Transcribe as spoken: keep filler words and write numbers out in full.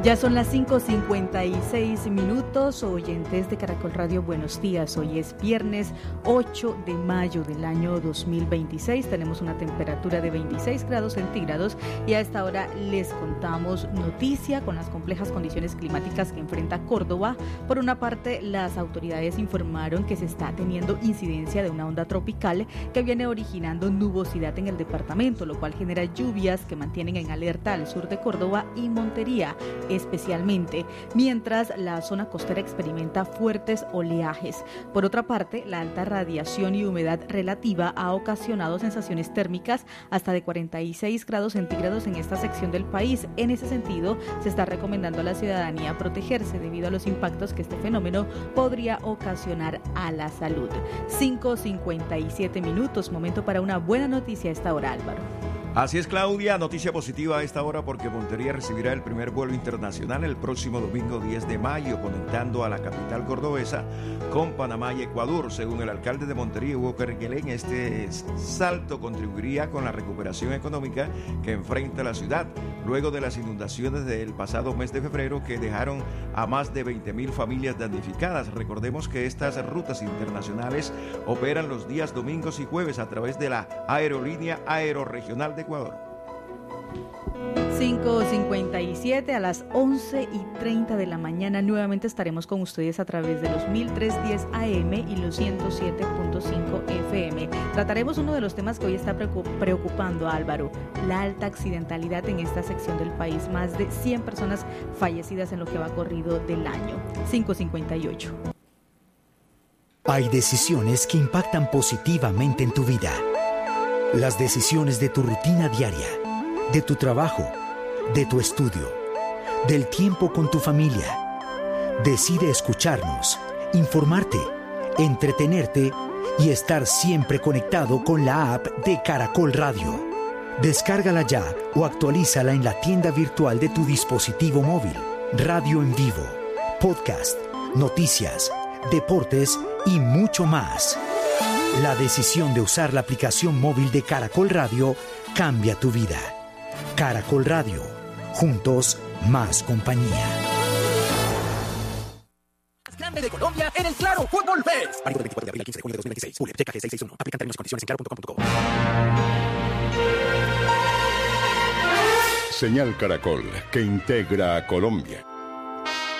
Ya son las cinco cincuenta y seis minutos, oyentes de Caracol Radio, buenos días. Hoy es viernes ocho de mayo del año dos mil veintiséis. Tenemos una temperatura de veintiséis grados centígrados y a esta hora les contamos noticia con las complejas condiciones climáticas que enfrenta Córdoba. Por una parte, las autoridades informaron que se está teniendo incidencia de una onda tropical que viene originando nubosidad en el departamento, lo cual genera lluvias que mantienen en alerta al sur de Córdoba y Montería, especialmente, mientras la zona costera experimenta fuertes oleajes. Por otra parte, la alta radiación y humedad relativa ha ocasionado sensaciones térmicas hasta de cuarenta y seis grados centígrados en esta sección del país. En ese sentido, se está recomendando a la ciudadanía protegerse debido a los impactos que este fenómeno podría ocasionar a la salud. cinco cincuenta y siete minutos, momento para una buena noticia a esta hora, Álvaro. Así es, Claudia, noticia positiva a esta hora porque Montería recibirá el primer vuelo internacional el próximo domingo diez de mayo, conectando a la capital cordobesa con Panamá y Ecuador. Según el alcalde de Montería, Hugo Kerguelen, este salto contribuiría con la recuperación económica que enfrenta la ciudad, luego de las inundaciones del pasado mes de febrero que dejaron a más de veinte mil familias damnificadas. Recordemos que estas rutas internacionales operan los días domingos y jueves a través de la aerolínea Aeroregional de Ecuador. cinco cincuenta y siete, a las once y treinta de la mañana nuevamente estaremos con ustedes a través de los mil trescientos diez A M y los ciento siete punto cinco F M. Trataremos uno de los temas que hoy está preocupando a Álvaro, la alta accidentalidad en esta sección del país. Más de cien personas fallecidas en lo que va corrido del año. cinco cincuenta y ocho. Hay decisiones que impactan positivamente en tu vida. Las decisiones de tu rutina diaria, de tu trabajo, de tu estudio, del tiempo con tu familia. Decide escucharnos, informarte, entretenerte y estar siempre conectado con la app de Caracol Radio. Descárgala ya o actualízala en la tienda virtual de tu dispositivo móvil. Radio en vivo, podcast, noticias, deportes y mucho más. La decisión de usar la aplicación móvil de Caracol Radio cambia tu vida. Caracol Radio. Juntos, más compañía. Más grande de Colombia en el Claro Fútbol Fest. Válido del veinticuatro de abril al quince de junio de dos mil veintiséis. Julio, checa G seiscientos sesenta y uno. Aplican términos y condiciones en claro punto com punto co. Señal Caracol, que integra a Colombia.